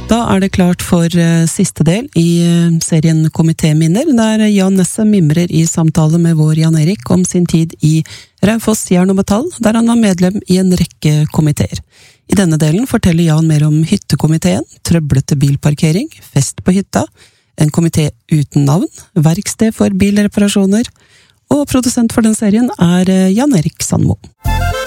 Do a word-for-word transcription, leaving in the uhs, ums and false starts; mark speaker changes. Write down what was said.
Speaker 1: Da er det klart for uh, siste del i uh, serien Komitéminner, der Jan Nesse mimrer i samtale med vår Jan Erik om sin tid i Raufoss Jern og Metall, der han var medlem i en rekke komiteer. I denne delen forteller Jan mer om hyttekomiteen, trøblete bilparkering, fest på hytta, en komité uten navn, verksted for bilreparasjoner, og produsent for den serien er uh, Jan Erik Sandmo.